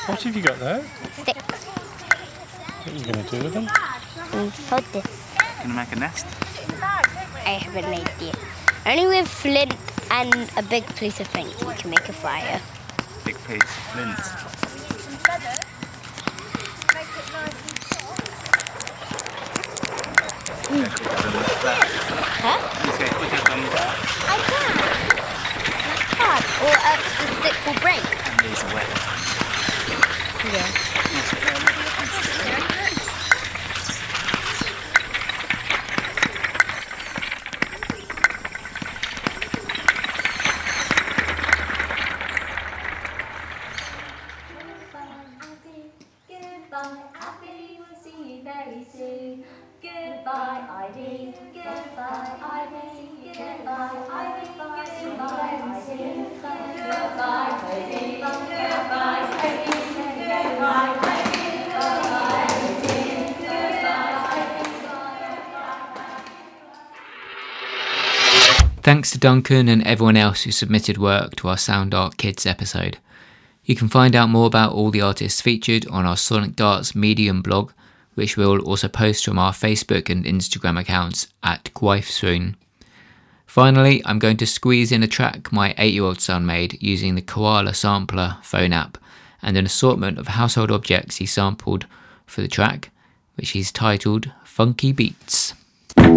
What have you got there? Sticks. What are you going to do with them? Hold this. Gonna make a nest? I have an idea. Only with flint and a big piece of flint you can make a fire. Big piece of flint. Huh? Let's go quicker than that. I can. That's hard. Or else the stick will break. And these are wet. Yeah. Goodbye, Abby, we'll see you very soon. Goodbye, Ivy. Goodbye, Ivy. Goodbye, Ivy. Goodbye, Ivy. Goodbye, Ivy. Goodbye, Ivy. Goodbye, Ivy. Thanks to Duncan and everyone else who submitted work to our Sound Art Kids episode. You can find out more about all the artists featured on our Sonic Darts Medium blog, which we'll also post from our Facebook and Instagram accounts at Gwaith soon. Finally, I'm going to squeeze in a track my 8-year-old son made using the Koala Sampler phone app and an assortment of household objects he sampled for the track, which he's titled Funky Beats.